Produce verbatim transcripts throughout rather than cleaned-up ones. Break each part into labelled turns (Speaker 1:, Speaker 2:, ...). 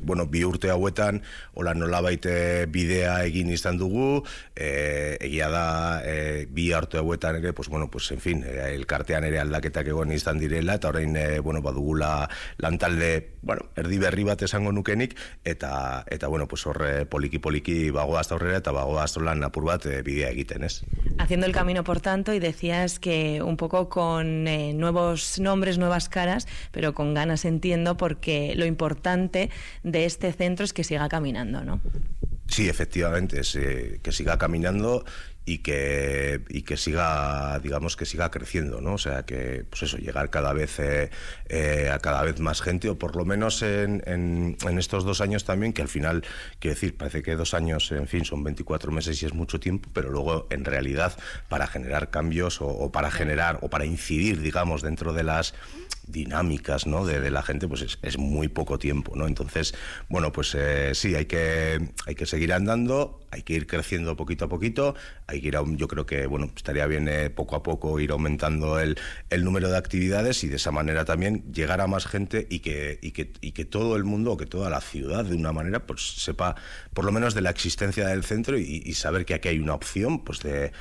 Speaker 1: bueno, bi urte hauetan, hola nolabait bidea egin izan dugu, e, egia da, e, bi urte hauetan ere, pues, bueno, pues, en fin, elkartean ere aldaketak egon izan direla, eta orain, e, bueno, badugula lantalde, bueno, erdi berri bat esango nukenik, eta, eta bueno, pues, horre poliki-poliki bagoaz aurrera, eta bagoaz lan apur bat e, bidea egiten, ez?
Speaker 2: Haciendo el camino, por tanto, y decías que un poco con eh, nuevos nombres, nuevas caras, pero con ganas, entiendo, porque lo importante de este centro es que siga caminando, ¿no?
Speaker 1: Sí, efectivamente, es, eh, que siga caminando y que, y que siga, digamos, que siga creciendo, ¿no? O sea, que, pues eso, llegar cada vez eh, eh, a cada vez más gente, o por lo menos en, en, en estos dos años también, que al final, quiero decir, parece que dos años, en fin, son veinticuatro meses y es mucho tiempo, pero luego, en realidad, para generar cambios o, o para generar, o para incidir, digamos, dentro de las dinámicas, ¿no? de, de la gente, pues es, es muy poco tiempo, ¿no? Entonces, bueno, pues eh, sí, hay que, hay que seguir andando, hay que ir creciendo poquito a poquito, hay que ir a, yo creo que, bueno, estaría bien eh, poco a poco ir aumentando el, el número de actividades y de esa manera también llegar a más gente y que, y que, y que todo el mundo, o que toda la ciudad, de una manera, pues sepa por lo menos de la existencia del centro y, y saber que aquí hay una opción, pues de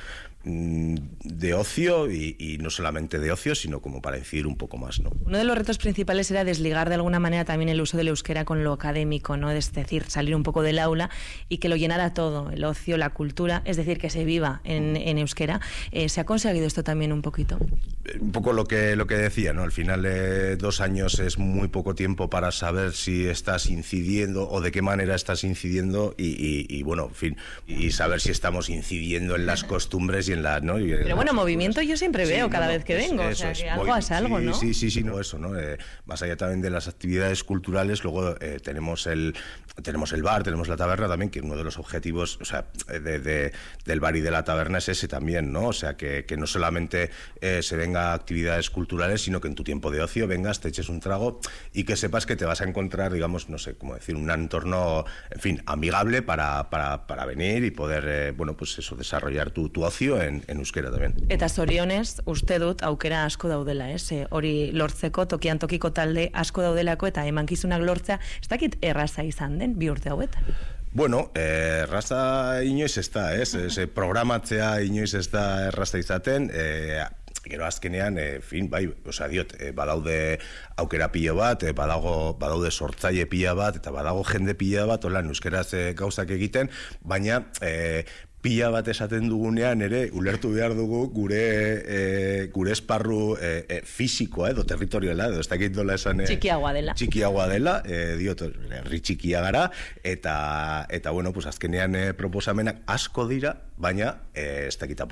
Speaker 1: de ocio y, y no solamente de ocio, sino como para incidir un poco más, ¿no?
Speaker 2: Uno de los retos principales era desligar de alguna manera también el uso del euskera con lo académico, ¿no? Es decir, salir un poco del aula y que lo llenara todo, el ocio, la cultura, es decir, que se viva en, en euskera. Eh, ¿Se ha conseguido esto también un poquito?
Speaker 1: Un poco lo que, lo que decía, ¿no? Al final eh, dos años es muy poco tiempo para saber si estás incidiendo o de qué manera estás incidiendo y, y, y bueno, en fin, y saber si estamos incidiendo en las costumbres y en la, ¿no? Y en
Speaker 2: Pero bueno,
Speaker 1: las
Speaker 2: movimiento yo siempre veo
Speaker 1: sí,
Speaker 2: cada
Speaker 1: no,
Speaker 2: vez que
Speaker 1: pues
Speaker 2: vengo, o sea, que algo es algo,
Speaker 1: sí,
Speaker 2: ¿no?
Speaker 1: Sí, sí, sí, no, eso, ¿no? Eh, más allá también de las actividades culturales, luego eh, tenemos el tenemos el bar, tenemos la taberna también, que uno de los objetivos, o sea, de, de, del bar y de la taberna es ese también, ¿no? O sea, que, que no solamente eh, se venga a actividades culturales, sino que en tu tiempo de ocio vengas, te eches un trago y que sepas que te vas a encontrar, digamos, no sé cómo decir, un entorno, en fin, amigable para, para, para venir y poder, eh, bueno, pues eso, desarrollar tu, tu ocio en, en euskera también.
Speaker 2: Eta zorionez, uste dut aukera asko daudela, ez? E, hori lortzeko tokian tokiko talde asko daudelako eta emankizunak lortzea, ez dakit erraza izan den bi urte hauetan.
Speaker 1: Bueno, eh, erraza inoiz ez da, ez? Ez, programatzea inoiz ez da erraza izaten, eh, gero azkenean, e, fin, bai, osea, diot, e, badaude aukera pilo bat, e, badago, badaude sortzaile pila bat, eta badago jende pila bat, hola, euskeraz e, gauzak egiten, baina e, pila bat esaten dugunean ere ulertu behar dugu gure e, gure esparru e, e, fisikoa edo territoriala edo ez dakit dola esan e,
Speaker 2: txikiagoa dela
Speaker 1: txikiagoa dela e, diot, herri txikia gara eta, eta bueno, pues azkenean e, proposamenak asko dira, baina e, ez dakit